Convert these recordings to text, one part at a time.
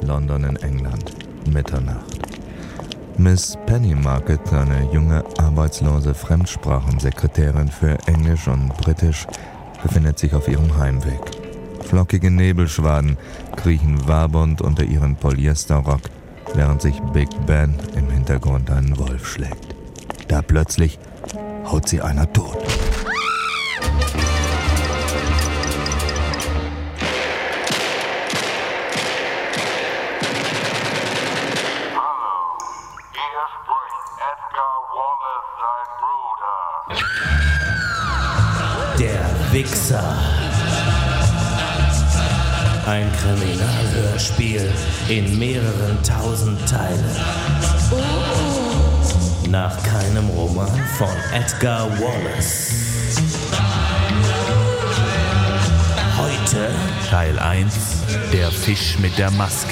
London in England, Mitternacht. Miss Pennymarket, eine junge, arbeitslose Fremdsprachensekretärin für Englisch und Britisch, befindet sich auf ihrem Heimweg. Flockige Nebelschwaden kriechen wabernd unter ihren Polyesterrock, während sich Big Ben im Hintergrund einen Wolf schlägt. Da plötzlich haut sie einer tot. Der Wichser. Ein Kriminalhörspiel in mehreren tausend Teilen. Nach keinem Roman von Edgar Wallace. Heute Teil 1, der Fisch mit der Maske.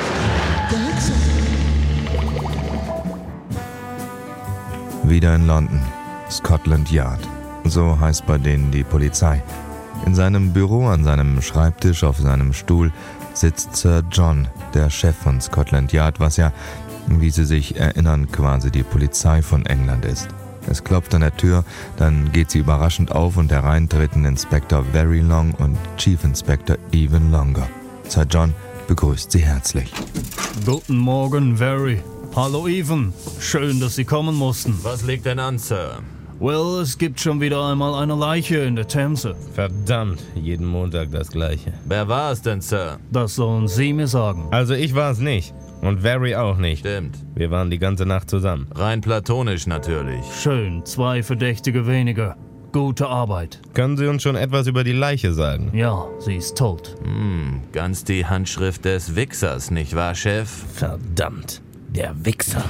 Wieder in London, Scotland Yard. So heißt bei denen die Polizei. In seinem Büro, an seinem Schreibtisch, auf seinem Stuhl sitzt Sir John, der Chef von Scotland Yard, was ja, wie Sie sich erinnern, quasi die Polizei von England ist. Es klopft an der Tür, dann geht sie überraschend auf und herein treten Inspector Verilong und Chief Inspector Even Longer. Sir John begrüßt sie herzlich. Guten Morgen, Very. Hallo, Even. Schön, dass Sie kommen mussten. Was liegt denn an, Sir? Well, es gibt schon wieder einmal eine Leiche in der Themse. Verdammt, jeden Montag das Gleiche. Wer war es denn, Sir? Das sollen Sie mir sagen. Also ich war es nicht. Und Very auch nicht. Stimmt. Wir waren die ganze Nacht zusammen. Rein platonisch natürlich. Schön, 2 Verdächtige weniger. Gute Arbeit. Können Sie uns schon etwas über die Leiche sagen? Ja, sie ist tot. Ganz die Handschrift des Wichsers, nicht wahr, Chef? Verdammt, der Wichser.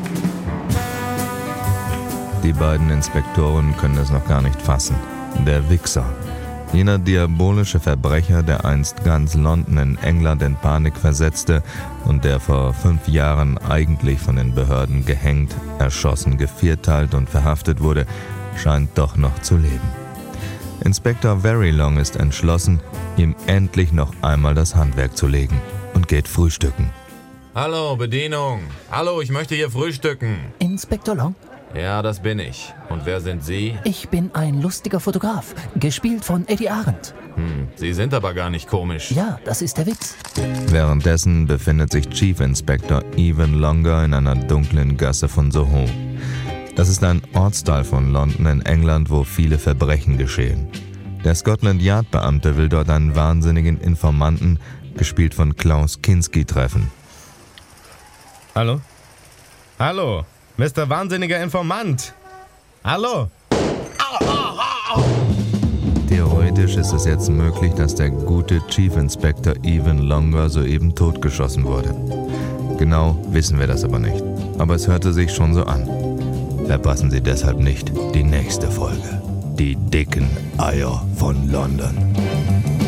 Die beiden Inspektoren können es noch gar nicht fassen. Der Wichser. Jener diabolische Verbrecher, der einst ganz London in England in Panik versetzte und der vor 5 Jahren eigentlich von den Behörden gehängt, erschossen, gevierteilt und verhaftet wurde, scheint doch noch zu leben. Inspector Verilong ist entschlossen, ihm endlich noch einmal das Handwerk zu legen und geht frühstücken. Hallo, Bedienung. Hallo, ich möchte hier frühstücken. Inspektor Long? Ja, das bin ich. Und wer sind Sie? Ich bin ein lustiger Fotograf, gespielt von Eddie Arendt. Sie sind aber gar nicht komisch. Ja, das ist der Witz. Währenddessen befindet sich Chief Inspector Even Longer in einer dunklen Gasse von Soho. Das ist ein Ortsteil von London in England, wo viele Verbrechen geschehen. Der Scotland Yard Beamte will dort einen wahnsinnigen Informanten, gespielt von Klaus Kinski, treffen. Hallo? Hallo? Mr. Wahnsinniger Informant! Hallo? Theoretisch ist es jetzt möglich, dass der gute Chief Inspector Even Longer soeben totgeschossen wurde. Genau wissen wir das aber nicht. Aber es hörte sich schon so an. Verpassen Sie deshalb nicht die nächste Folge. Die dicken Eier von London.